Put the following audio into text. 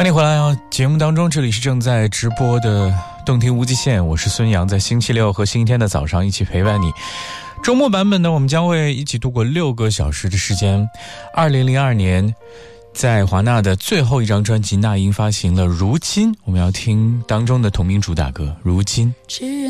欢迎回来啊！节目当中，这里是正在直播的动听无极限，我是孙杨，在星期六和星期天的早上一起陪伴你。周末版本呢，我们将会一起度过6个小时的时间。2002年，在华纳的最后一张专辑，那英发行了《如今》，我们要听当中的同名主打歌《如今》。